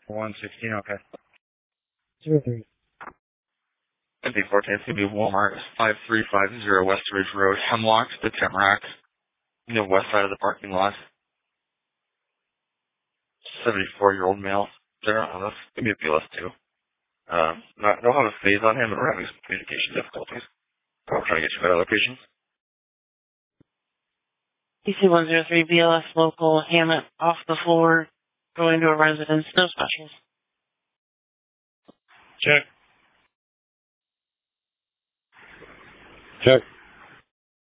116, okay. 03. 5410, it's going to be Walmart, 5350 West Ridge Road, Hemlock, the Tamarack, the west side of the parking lot. 74-year-old male. There, that's going to be a BLS too. I don't have a phase on him, but we're having some communication difficulties. I'm trying to get you better locations. DC-103 BLS local, Hammett off the floor, going to a residence, no specials. Check. Check.